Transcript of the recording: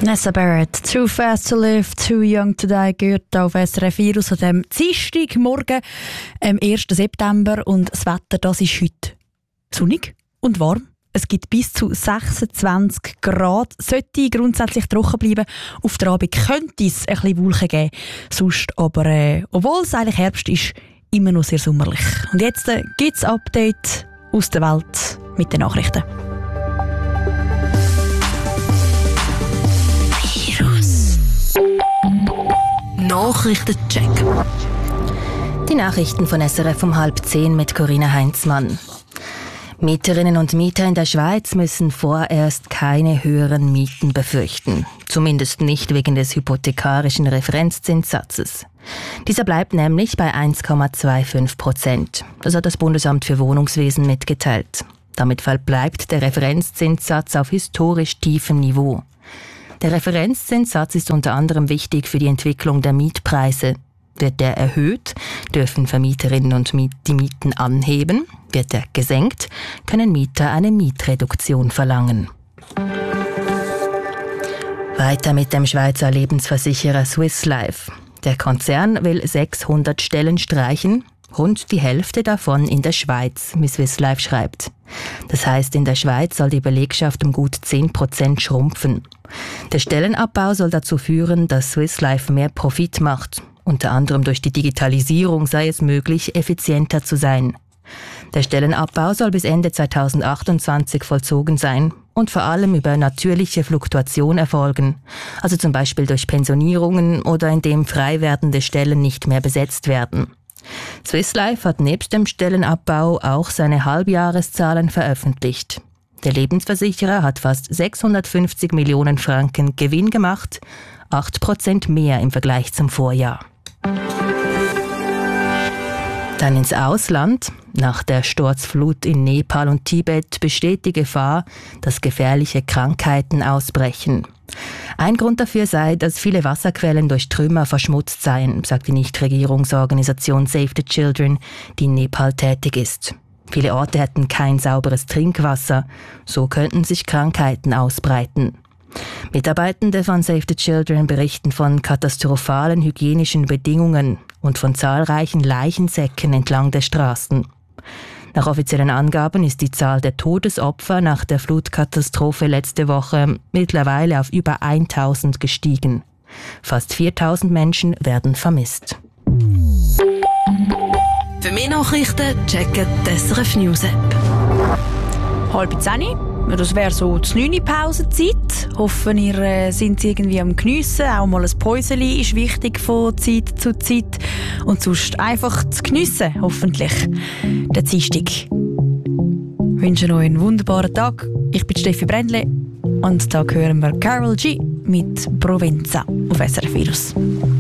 Nessa Barrett, «Too fast to live, too young to die» gehört auf SRF 4 aus dem Dienstagmorgen, am 1. September. Und das Wetter, das ist heute sonnig und warm. Es gibt bis zu 26 Grad. Sollte grundsätzlich trocken bleiben. Auf der Abend könnte es ein bisschen Wolken geben. Sonst aber, obwohl es eigentlich Herbst ist, immer noch sehr sommerlich. Und jetzt gibt es Update aus der Welt mit den Nachrichten. Nachrichtencheck. Die Nachrichten von SRF um 9:30 mit Corinna Heinzmann. Mieterinnen und Mieter in der Schweiz müssen vorerst keine höheren Mieten befürchten. Zumindest nicht wegen des hypothekarischen Referenzzinssatzes. Dieser bleibt nämlich bei 1,25%. Das hat das Bundesamt für Wohnungswesen mitgeteilt. Damit verbleibt der Referenzzinssatz auf historisch tiefem Niveau. Der Referenzzinssatz ist unter anderem wichtig für die Entwicklung der Mietpreise. Wird der erhöht, dürfen Vermieterinnen und die Mieten anheben. Wird er gesenkt, können Mieter eine Mietreduktion verlangen. Weiter mit dem Schweizer Lebensversicherer Swiss Life. Der Konzern will 600 Stellen streichen, rund die Hälfte davon in der Schweiz, wie Swiss Life schreibt. Das heißt, in der Schweiz soll die Belegschaft um gut 10% schrumpfen. Der Stellenabbau soll dazu führen, dass Swiss Life mehr Profit macht. Unter anderem durch die Digitalisierung sei es möglich, effizienter zu sein. Der Stellenabbau soll bis Ende 2028 vollzogen sein und vor allem über natürliche Fluktuation erfolgen, also zum Beispiel durch Pensionierungen oder indem frei werdende Stellen nicht mehr besetzt werden. Swiss Life hat nebst dem Stellenabbau auch seine Halbjahreszahlen veröffentlicht. Der Lebensversicherer hat fast 650 Millionen Franken Gewinn gemacht, 8% mehr im Vergleich zum Vorjahr. Dann ins Ausland. Nach der Sturzflut in Nepal und Tibet besteht die Gefahr, dass gefährliche Krankheiten ausbrechen. Ein Grund dafür sei, dass viele Wasserquellen durch Trümmer verschmutzt seien, sagt die Nichtregierungsorganisation Save the Children, die in Nepal tätig ist. Viele Orte hätten kein sauberes Trinkwasser, so könnten sich Krankheiten ausbreiten. Mitarbeitende von Save the Children berichten von katastrophalen hygienischen Bedingungen und von zahlreichen Leichensäcken entlang der Straßen. Nach offiziellen Angaben ist die Zahl der Todesopfer nach der Flutkatastrophe letzte Woche mittlerweile auf über 1000 gestiegen. Fast 4000 Menschen werden vermisst. Für mehr Nachrichten checken die SRF News App. 9:30. Das wäre so die 9-Pausenzeit. Hoffen, ihr seid irgendwie am Geniessen. Auch mal ein Päuseli ist wichtig von Zeit zu Zeit. Und sonst einfach zu geniessen, hoffentlich. Der Dienstag. Ich wünsche euch einen wunderbaren Tag. Ich bin Steffi Brändle. Und da hören wir Karol G mit Provenza auf SRF Virus.